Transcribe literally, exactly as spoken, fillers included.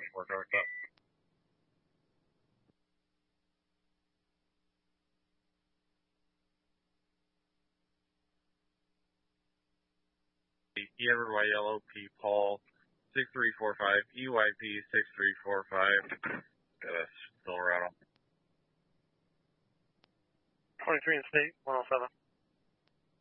Work on that. Ever Yellow P Paul six three four five E Y P six three four five. Got a Silverado. twenty-three in state one oh seven.